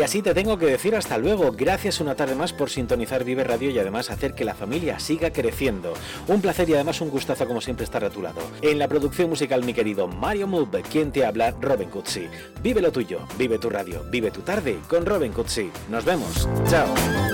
Y así te tengo que decir hasta luego. Gracias una tarde más por sintonizar Vive Radio y además hacer que la familia siga creciendo. Un placer y además un gustazo como siempre estar a tu lado. En la producción musical mi querido Mario Moog, quien te habla, Robin Cutsi. Vive lo tuyo, vive tu radio, vive tu tarde con Robin Cutsi. Nos vemos. Chao.